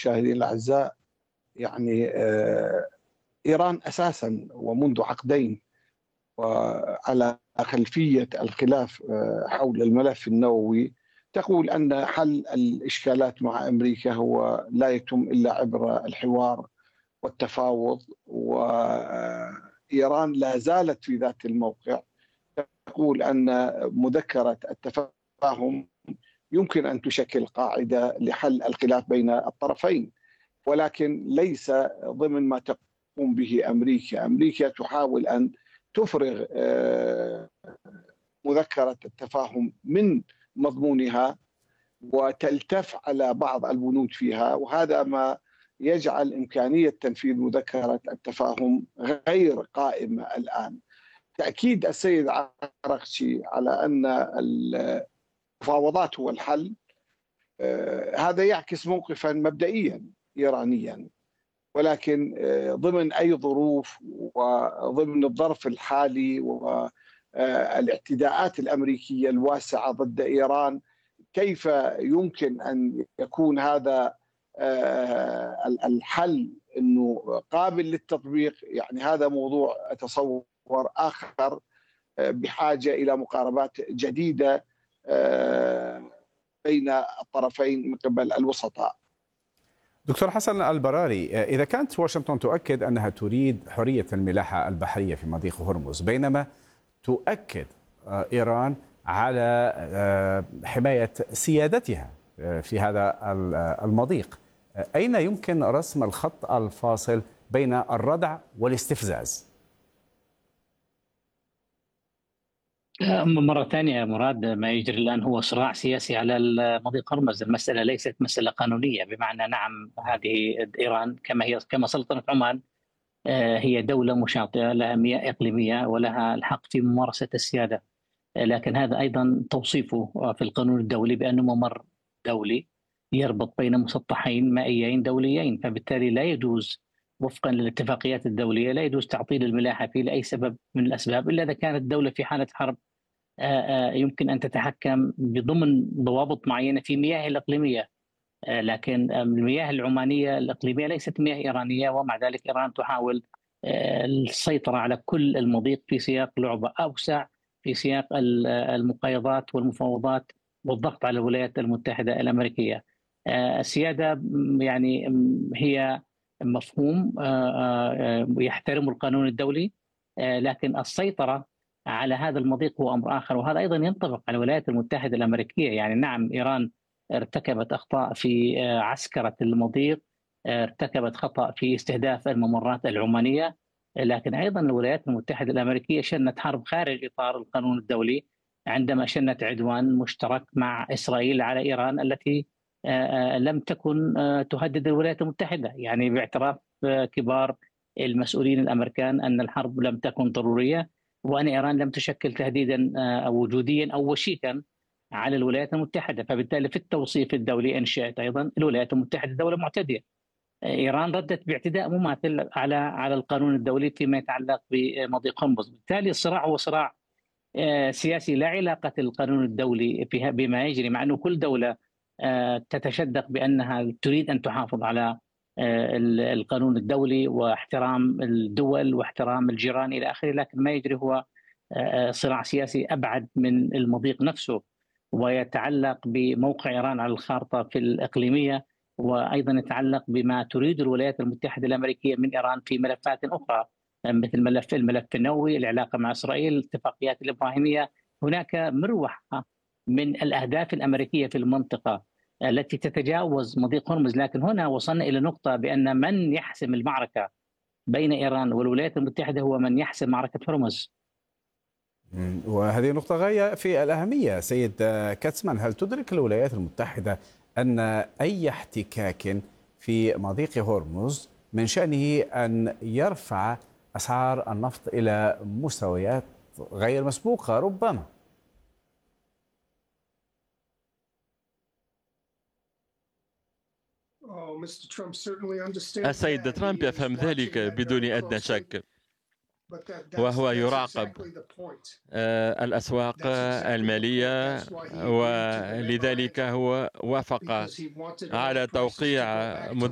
المشاهدين الأعزاء، يعني إيران أساسا ومنذ عقدين وعلى خلفية الخلاف حول الملف النووي تقول أن حل الإشكالات مع أمريكا هو لا يتم إلا عبر الحوار والتفاوض، وإيران لا زالت في ذات الموقع، تقول أن مذكرة التفاهم يمكن أن تشكل قاعدة لحل الخلاف بين الطرفين، ولكن ليس ضمن ما تقوم به أمريكا. أمريكا تحاول أن تفرغ مذكرة التفاهم من مضمونها وتلتف على بعض البنود فيها، وهذا ما يجعل إمكانية تنفيذ مذكرة التفاهم غير قائمة الآن. تأكيد السيد عرقشي على أن المفاوضات هو الحل، هذا يعكس موقفا مبدئيا إيرانيا، ولكن ضمن أي ظروف وضمن الظرف الحالي والاعتداءات الأمريكية الواسعة ضد إيران، كيف يمكن أن يكون هذا الحل أنه قابل للتطبيق؟ يعني هذا موضوع أتصور آخر بحاجة إلى مقاربات جديدة بين الطرفين من قبل الوسطاء. دكتور حسن البراري، إذا كانت واشنطن تؤكد أنها تريد حرية الملاحة البحرية في مضيق هرمز، بينما تؤكد إيران على حماية سيادتها في هذا المضيق، أين يمكن رسم الخط الفاصل بين الردع والاستفزاز؟ مرة ثانية يا مراد، ما يجري الآن هو صراع سياسي على مضيق هرمز. المسألة ليست مسألة قانونية، بمعنى نعم هذه إيران كما سلطنة عمان هي دولة مشاطئة لها مياه إقليمية ولها الحق في ممارسة السيادة، لكن هذا أيضا توصيفه في القانون الدولي بأنه ممر دولي يربط بين مسطحين مائيين دوليين، فبالتالي لا يجوز وفقا للاتفاقيات الدولية لا يجوز تعطيل الملاحة فيه لأي سبب من الأسباب، إلا إذا كانت الدولة في حالة حرب يمكن أن تتحكم بضمن ضوابط معينة في مياه الإقليمية، لكن المياه العمانية الإقليمية ليست مياه إيرانية، ومع ذلك إيران تحاول السيطرة على كل المضيق في سياق لعبة أوسع، في سياق المقايضات والمفاوضات والضغط على الولايات المتحدة الأمريكية. السيادة يعني هي مفهوم يحترم القانون الدولي، لكن السيطرة على هذا المضيق هو أمر آخر، وهذا أيضا ينطبق على الولايات المتحدة الأمريكية. يعني نعم إيران ارتكبت أخطاء في عسكرة المضيق، ارتكبت خطأ في استهداف الممرات العمانية، لكن أيضا الولايات المتحدة الأمريكية شنت حرب خارج إطار القانون الدولي عندما شنت عدوان مشترك مع إسرائيل على إيران التي لم تكن تهدد الولايات المتحدة، يعني باعتراف كبار المسؤولين الأمريكان أن الحرب لم تكن ضرورية وأن إيران لم تشكل تهديدا وجوديا أو وشيكا على الولايات المتحدة. فبالتالي في التوصيف الدولي أنشأت أيضا الولايات المتحدة دولة معتدية. إيران ردت باعتداء مماثل على القانون الدولي فيما يتعلق بمضيق هرمز. بالتالي الصراع هو صراع سياسي لا علاقة القانون الدولي بما يجري، مع أنه كل دولة تتشدق بأنها تريد أن تحافظ على القانون الدولي واحترام الدول واحترام الجيران إلى آخره، لكن ما يجري هو صراع سياسي أبعد من المضيق نفسه، ويتعلق بموقع إيران على الخارطة في الإقليمية، وأيضا يتعلق بما تريد الولايات المتحدة الأمريكية من إيران في ملفات أخرى مثل الملف النووي، العلاقة مع إسرائيل، الاتفاقيات الإبراهيمية. هناك مروحة من الأهداف الأمريكية في المنطقة التي تتجاوز مضيق هرمز، لكن هنا وصلنا إلى نقطة بأن من يحسم المعركة بين إيران والولايات المتحدة هو من يحسم معركة هرمز. وهذه نقطة غاية في الأهمية. سيد كاتسمان، هل تدرك الولايات المتحدة أن أي احتكاك في مضيق هرمز من شأنه أن يرفع أسعار النفط إلى مستويات غير مسبوقة ربما؟ السيد ترامب يفهم ذلك بدون أدنى شك، وهو يراقب الأسواق المالية، ولذلك هو وافق على توقيع